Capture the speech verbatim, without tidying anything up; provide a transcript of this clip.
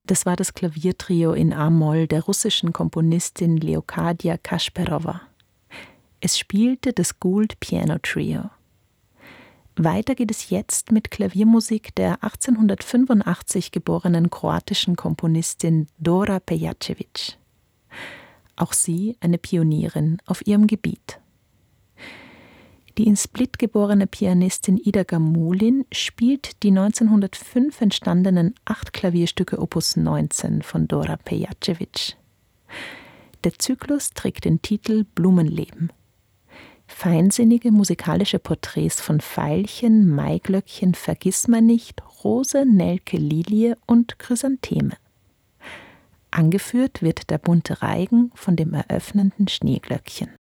Das war das Klaviertrio in a-Moll der russischen Komponistin Leokadia Kasperowa. Es spielte das Gould Piano Trio. Weiter geht es jetzt mit Klaviermusik der achtzehnhundertfünfundachtzig geborenen kroatischen Komponistin Dora Pejacevic. Auch sie eine Pionierin auf ihrem Gebiet. Die in Split geborene Pianistin Ida Gamulin spielt die neunzehnhundertfünf entstandenen acht Klavierstücke Opus neunzehn von Dora Pejacevic. Der Zyklus trägt den Titel Blumenleben. Feinsinnige musikalische Porträts von Veilchen, Maiglöckchen, Vergissmeinnicht, Rose, Nelke, Lilie und Chrysantheme. Angeführt wird der bunte Reigen von dem eröffnenden Schneeglöckchen.